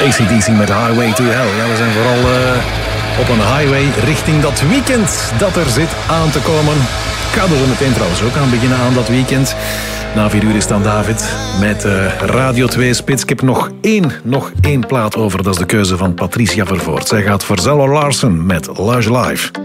AC/DC met Highway to Hell. Ja, we zijn vooral op een highway richting dat weekend dat er zit aan te komen. Ik ga er zo meteen trouwens ook aan beginnen aan dat weekend. Na 4 uur is dan David met Radio 2 Spits. Ik heb nog één plaat over. Dat is de keuze van Patricia Vervoort. Zij gaat voor Zella Larsen met Lush Live.